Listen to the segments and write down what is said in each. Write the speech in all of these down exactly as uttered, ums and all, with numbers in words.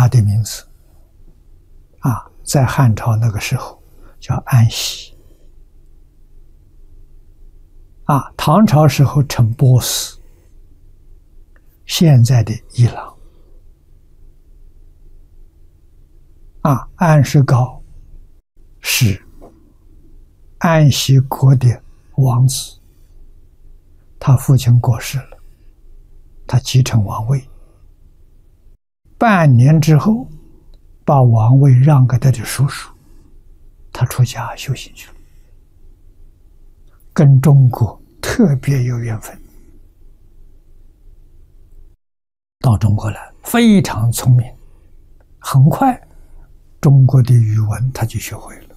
他的名字啊，在汉朝那个时候叫安息啊，唐朝时候称波斯，现在的伊朗啊，安世高是安息国的王子，他父亲过世了，他继承王位，半年之后把王位让给他的叔叔，他出家修行去了，跟中国特别有缘分，到中国来非常聪明，很快中国的语文他就学会了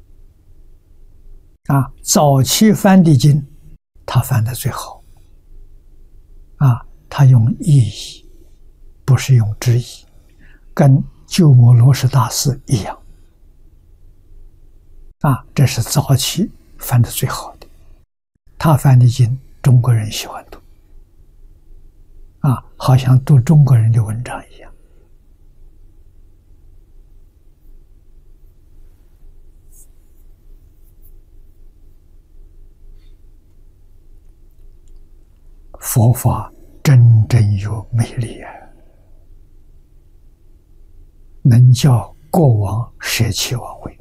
啊。早期翻的经他翻得最好啊，他用意译不是用直译，跟鸠摩罗什大师一样啊，这是早期翻得最好的，他翻的经中国人喜欢读啊，好像读中国人的文章一样。佛法真正有魅力啊，能叫国王舍弃王位，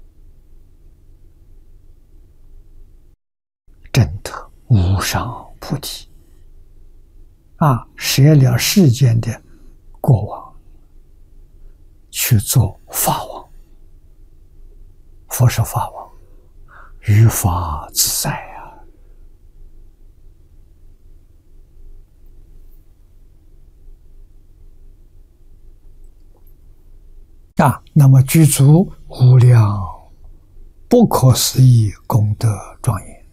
真得无上菩提啊！舍了世间的国王，去做法王。佛是法王，于法自在啊！啊，那么具足无量不可思议功德庄严，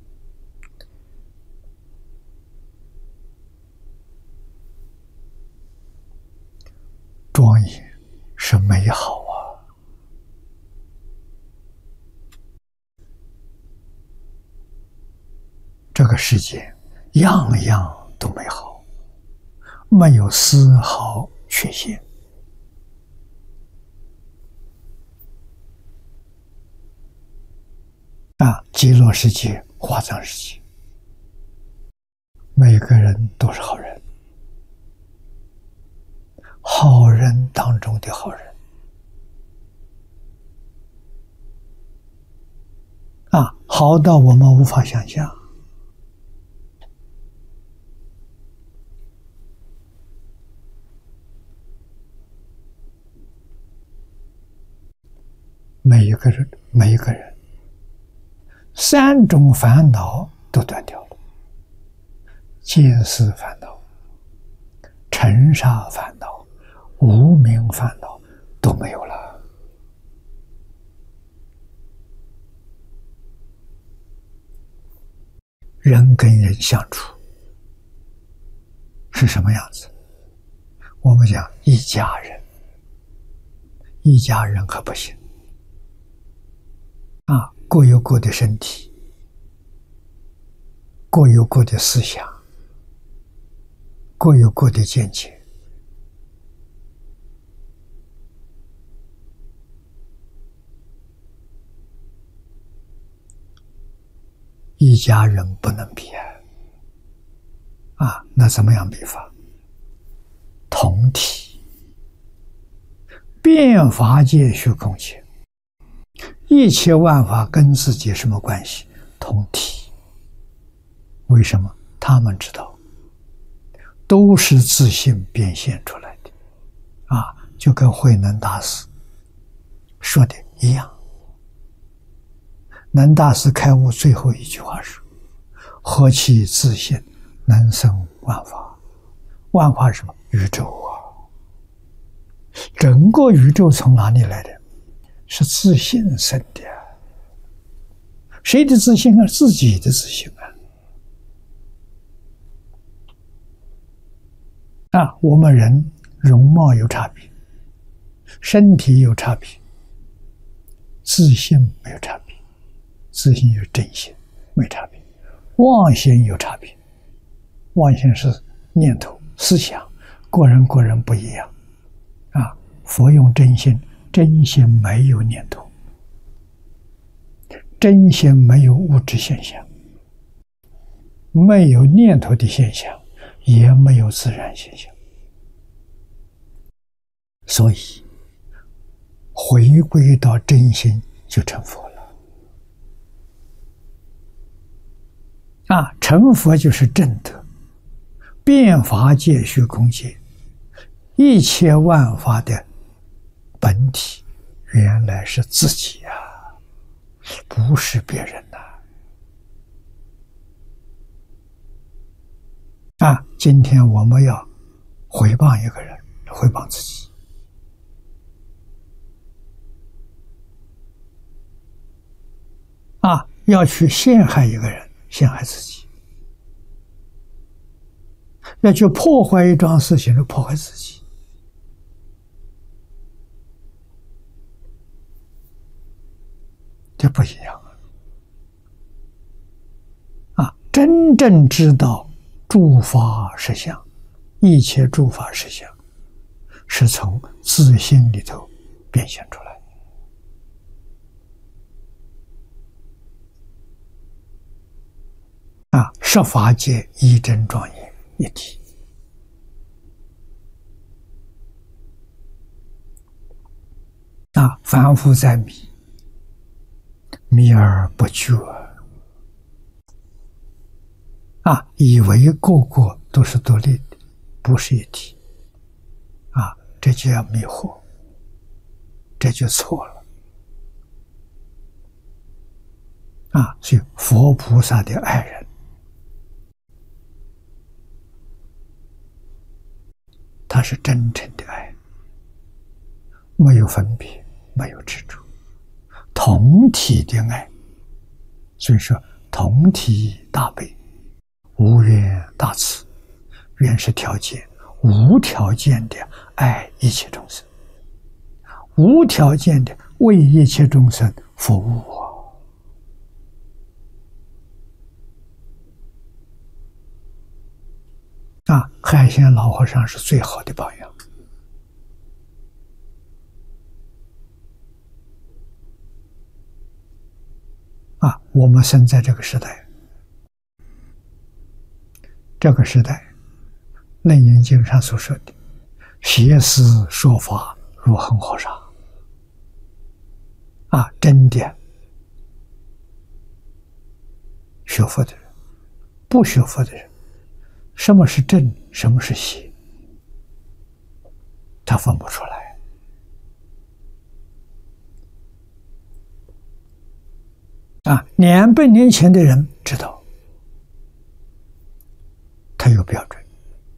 庄严是美好啊！这个世界样样都美好，没有丝毫缺陷。啊，极乐世界、华藏世界，每个人都是好人，好人当中的好人啊，好到我们无法想象。每一个人，每一个人。三种烦恼都断掉了，见思烦恼、尘沙烦恼、无明烦恼都没有了。人跟人相处是什么样子？我们讲一家人，一家人可不行啊！各有各的身体，各有各的思想，各有各的见解。一家人不能比啊！啊，那怎么样比法？同体，变法界虚空界。一切万法跟自己什么关系？同体。为什么？他们知道，都是自性变现出来的，啊，就跟慧能大师说的一样。能大师开悟最后一句话是：何其自性，能生万法。万法是什么？宇宙啊！整个宇宙从哪里来的？是自信生的。谁的自信啊？自己的自信啊！啊，我们人容貌有差别，身体有差别，自信没有差别。自信有正信，没差别。妄心有差别，妄心是念头、思想，个人个人不一样啊。 佛用真心，真心没有念头，真心没有物质现象，没有念头的现象，也没有自然现象。所以回归到真心就成佛了。啊，成佛就是正德，遍法界虚空界，一切万法的本体原来是自己呀、啊，不是别人呐、啊。啊，今天我们要毁谤一个人，毁谤自己。啊，要去陷害一个人，陷害自己；要去破坏一桩事情，就破坏自己。这不一样啊！啊，真正知道诸法实相，一切诸法实相，是从自心里头变现出来。啊，十法界一真庄严一体。啊，凡夫在迷，迷而不觉。啊，以为个个都是独立的，不是一体。啊，这就要迷惑，这就错了。啊，所以佛菩萨的爱人，他是真诚的爱，没有分别，没有执着，同体的爱。所以说，同体大悲，无缘大慈，原是条件，无条件的爱一切众生，无条件的为一切众生服务我。啊，海鲜老和尚是最好的榜样。啊，我们生在这个时代，这个时代，《楞严经》上所说的“邪思说法如恒河沙”，啊，真的学佛的人，不学佛的人，什么是正，什么是邪，他分不出来。啊，两百年前的人知道，他有标准，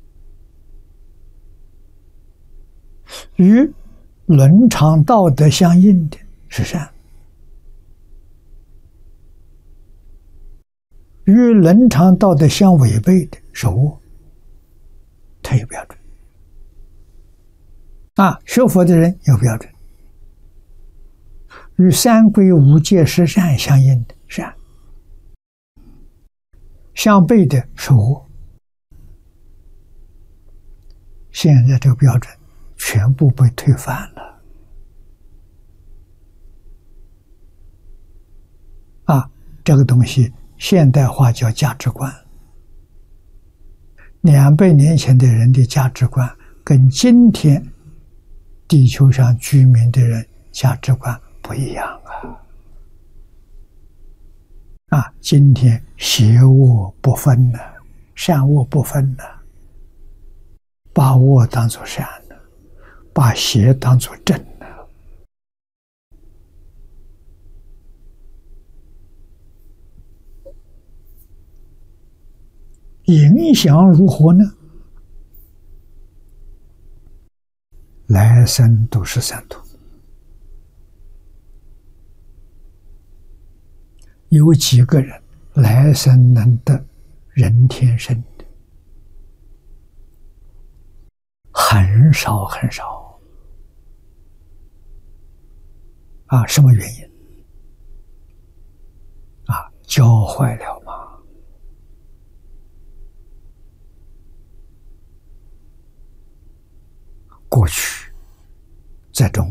与伦常道德相应的是善，与伦常道德相违背的是恶，他有标准。啊，学佛的人有标准，与三规五戒十善相应的善，相悖的是恶。现在这个标准全部被推翻了。啊，这个东西现代化叫价值观。两百年前的人的价值观跟今天地球上居民的人价值观不一样啊！啊，今天邪恶不分了，善恶不分了，把恶当作善了，把邪当作正了。影响如何呢？来生都是三途。有几个人来生能得人天生的？很少很少。啊，什么原因？啊，教坏了嘛。过去在中。